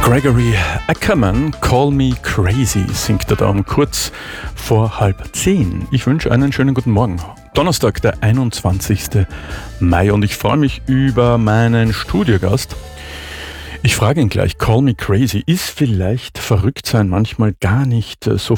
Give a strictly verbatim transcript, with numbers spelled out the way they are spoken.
Gregory Ackerman, Call Me Crazy, singt er da um kurz vor halb zehn. Ich wünsche einen schönen guten Morgen. Donnerstag, der einundzwanzigsten Mai, und ich freue mich über meinen Studiogast. Ich frage ihn gleich, Call Me Crazy, ist vielleicht Verrücktsein manchmal gar nicht so